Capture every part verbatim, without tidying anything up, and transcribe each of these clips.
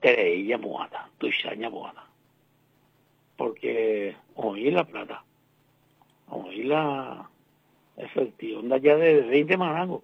tereilla muata, tuisaña muata. Porque oí la plata, oí la efectiva, onda ya de veinte marangos.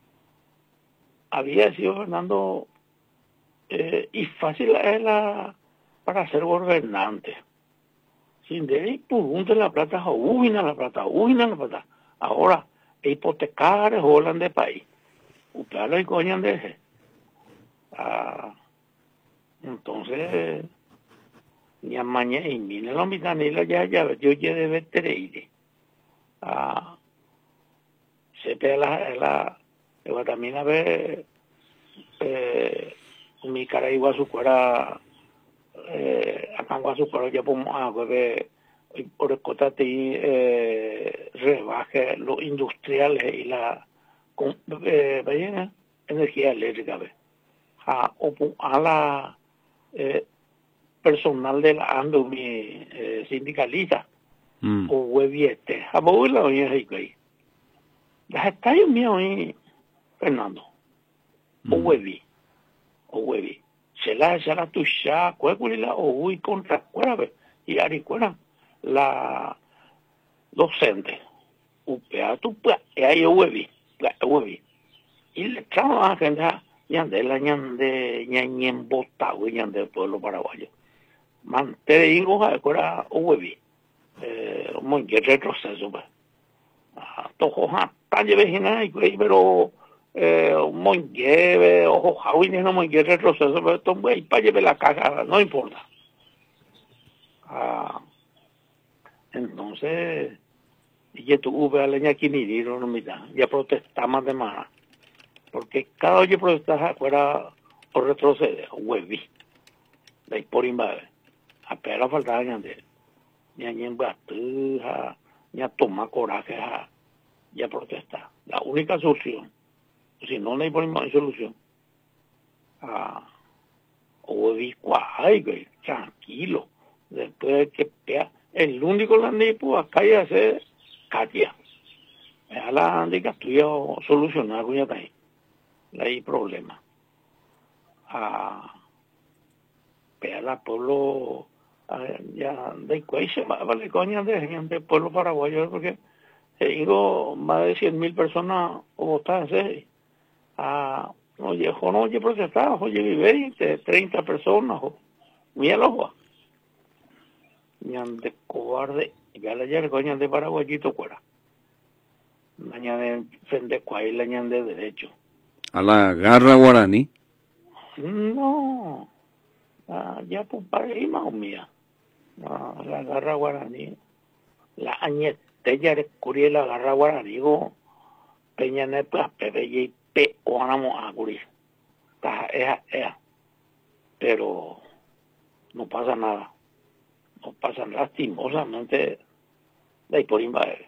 Había sido Fernando, eh, y fácil es la para ser gobernante. Sin de punto la plata, uina la plata, uina la plata. Ahora, hipotecar es Holland de país. Usted y coñan de ese. Ah, entonces, ni a mañana, y mire la mitanila ya, ya, yo ya de vetereide. Ah, se pega la, la, la, también a ver, eh, mi cara igual su cuera, eh, acá en su cuera ya podemos a ver, por el cotate eh, rebaje los industriales y la con, eh, energía eléctrica, ¿ve? A, a la eh, personal de la ANDO, mi eh, sindicalista, mm. o hueviete, a vos la oye ahí, las estadios míos ahí, Fernando, mm. o huevi, o huevi, se la, se la tuya, cuéculila, o huí contra cuera, y aricuera, la docente, upea tu pues, y ahí huevi, huevi, y le trajo a gente ñande la ñande ñañen botado ñande del pueblo paraguayo. Man, te digo, ahora huevi, eh, muy que retroceso, pues. Tojo, tan lleve gina, pero, eh, muy lleve, ojo, jawines no muy que retroceso, pero esto, güey, para lleve la caja, no importa. Ah, entonces, y que tú ves a la ña quiniriro, no mira, ya protestamos de más. Porque cada oye protestar fuera o retroceder, hueví, de ahí por invade, a pera falta de ni a ñen batuja, ni a tomar coraje, ya protestar. La única solución, si no, no hay por invade solución, a hueví, cuay, güey, tranquilo, después de que pea, el único landipo acá ya se Katia, a la andica estudió solucionar con ya está ahí. Hay problema. Ah, pero la pueblo ah, ya de cuello, vale coña de gente pueblo paraguayo porque digo más de cien mil personas votaron ese. Ah, oye, no oye protestar, oye veinte, treinta personas, mira los ñan de cobarde, ya la ya coña de paraguayito fuera. Mañana de frente cuál la ñan de derecho. ¿A la garra guaraní? No, ah, ya pues para ahí más mía. Ah, la garra guaraní. La añetella de curie la garra guaraní, go, peña nepa, pepe y pe, o anamo a curie. Taja, ea, ea. Pero no pasa nada. No pasa lastimosamente de ahí por invadir.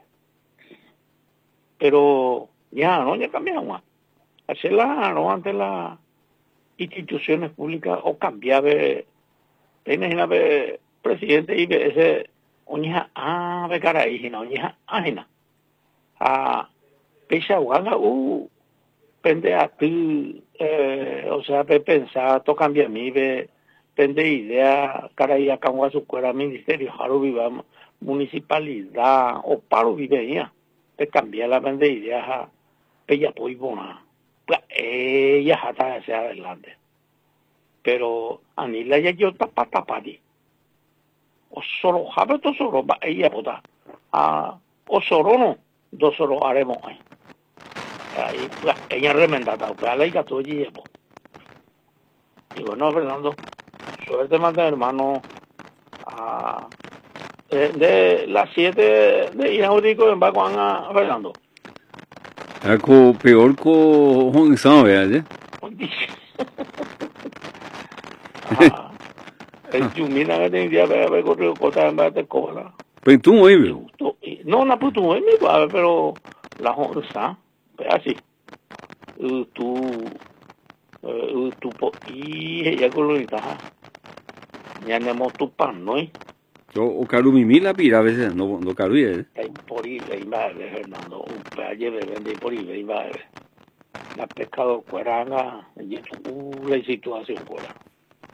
Pero ya, no, ya cambiamos. Hacerla, no, ante las instituciones públicas o cambiar de tenés ve presidente y ve ese oña ah ve caray sino oña ajena a pesa guanga u pende a ti eh, o sea pe pensar to cambia mi ve pende idea caray acá en su cuera ministerio jaro viva municipalidad o paro vive ya te cambia la pende idea pe ya pues bona ella hasta hacia adelante. Pero anila ya yo tapa tapadi. O solo jabe to solo ba ella bota. Ah, o solo no, dos solo haremos ahí. Ahí pues ella remendada, pues la hija todo llevo. Y bueno, Fernando, suerte más de hermano a de, de las siete de Inaudíco en Bacuán a Fernando. Algo peor que Juan Sánchez, ¿eh? Ah, el chumina que tenía que haber corrido cosas en vez de cola. Pero tú muy bien. No, no, pues tú muy bien, pero la onza, pues así. Tú, tú, y ella con lo que ya tenemos tu pan, ¿no? Yo, o caro mi la pira a veces, no, no caro y es. Por ahí, invade, Fernando, un pedalle de vende por ahí, invade. La pescado cueranga, y la situación fuera.